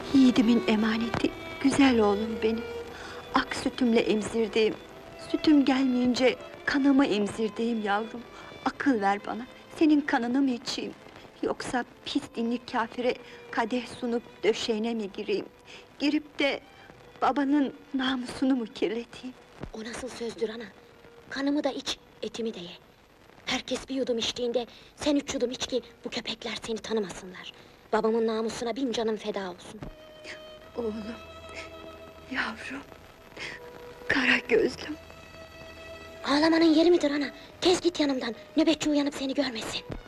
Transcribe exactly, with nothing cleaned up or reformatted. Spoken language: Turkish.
Yiğidimin emaneti, güzel oğlum benim. Ak sütümle emzirdiğim, sütüm gelmeyince kanımı emzirdiğim yavrum. Akıl ver bana, senin kanını mı içeyim? Yoksa pis dinli kâfire kadeh sunup döşeğine mi gireyim? Girip de babanın namusunu mu kirleteyim? O nasıl sözdür ana? Kanımı da iç, etimi de ye. Herkes bir yudum içtiğinde, sen üç yudum iç ki bu köpekler seni tanımasınlar. Babamın namusuna bin canım feda olsun. Oğlum, yavrum, kara gözlüm. Ağlamanın yeri midir ana? Tez git yanımdan, nöbetçi uyanıp seni görmesin.